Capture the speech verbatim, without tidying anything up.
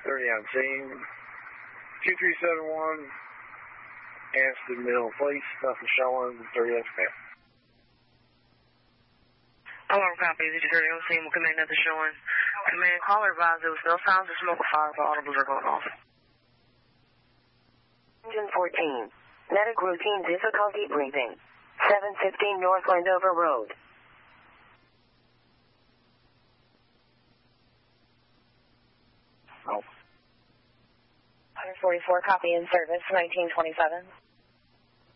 thirty on scene. two three seven one, Anston Mill Place, nothing showing, thirty on command. Alarm copy, zero thirty on scene, we'll command nothing showing. Command, caller advised there was no signs of smoke or fire, but audibles are going off. Engine fourteen, medic routine difficulty breathing. seven fifteen North Landover Road. one forty-four, copy in service, nineteen twenty-seven.